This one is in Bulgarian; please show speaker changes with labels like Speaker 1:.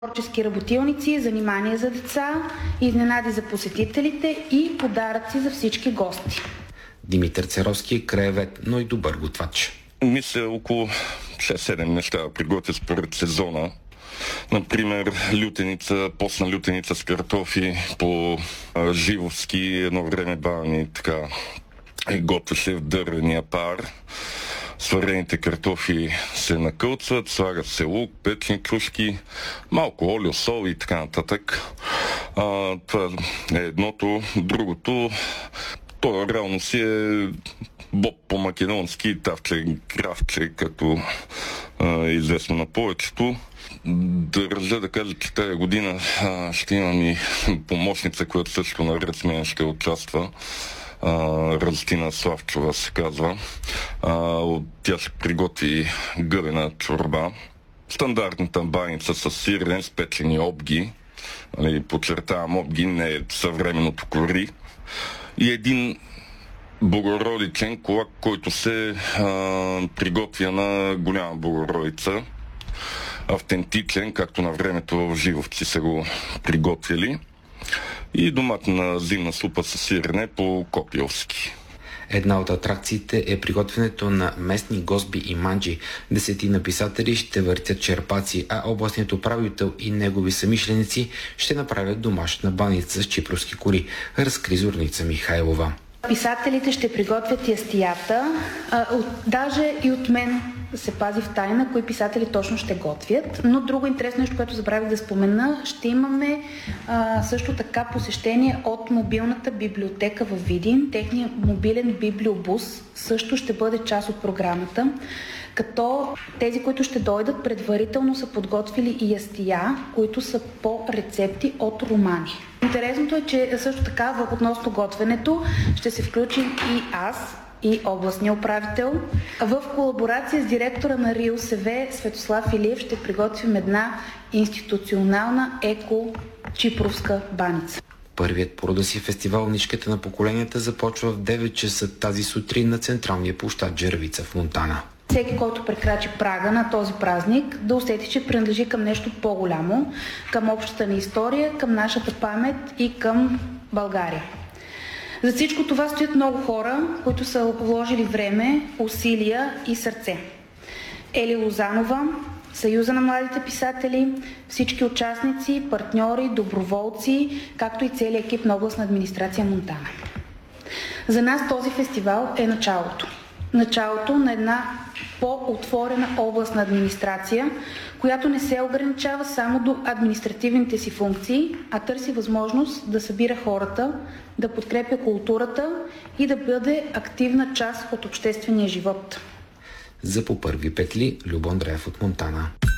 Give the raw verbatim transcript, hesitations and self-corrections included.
Speaker 1: Творчески работилници, занимания за деца, изненади за посетителите и подаръци за всички гости.
Speaker 2: Димитър Церовски е краевед, но и добър готвач.
Speaker 3: Мисля около шест-седем неща приготвя според сезона. Например, лютеница, постна лютеница с картофи по а, живовски. Едно време баба ми така готвеше в дървения пар. Сварените картофи се накълцват, слагат се лук, печени крушки, малко олио, сол и така нататък. А, това е едното. Другото, то реално си е боб по-македонски, тавче, графче, като е известно на повечето. Държа да кажа, че тази година а, ще имам и помощница, която също наред с мен ще участва. Uh, Разтина Славчова се казва. Uh, тя ще приготви гъбена чорба. Стандартната баница с сирене, с печени обги. Нали, подчертавам, обги, не е съвременното кори. И един богородичен колак, който се uh, приготвя на голяма богородица. Автентичен, както на времето в Живовци са го приготвили. И доматна зимна супа с сирене по копилски.
Speaker 2: Една от атракциите е приготвянето на местни гозби и манджи. Десетина писатели ще въртят черпаци, а областният управител и негови самишленици ще направят домашна баница с чипровски кори, разкри Зорница Михайлова.
Speaker 1: Писателите ще приготвят ястията. А, от, даже и от мен се пази в тайна кои писатели точно ще готвят. Но друго интересно нещо, което забравих да спомена, ще имаме а, също така посещение от мобилната библиотека във Видин. Техният мобилен библиобус също ще бъде част от програмата, като тези, които ще дойдат, предварително са подготвили и ястия, които са по рецепти от романи. Интересното е, че също така относно готвенето ще се включим и аз, и областния управител. В колаборация с директора на РИОСВ Светослав Илиев ще приготвим една институционална еко-чипровска баница.
Speaker 2: Първият по рода си фестивал Нишката на поколенията започва в девет часа тази сутрин на централния площад Джервица в Монтана.
Speaker 1: Всеки, който прекрачи прага на този празник, да усети, че принадлежи към нещо по-голямо, към общата ни история, към нашата памет и към България. За всичко това стоят много хора, които са вложили време, усилия и сърце. Ели Лозанова, Съюза на младите писатели, всички участници, партньори, доброволци, както и целият екип на областна администрация Монтана. За нас този фестивал е началото. Началото на една по-отворена областна администрация, която не се ограничава само до административните си функции, а търси възможност да събира хората, да подкрепя културата и да бъде активна част от обществения живот.
Speaker 2: За по първи петли Любо Андреев от Монтана.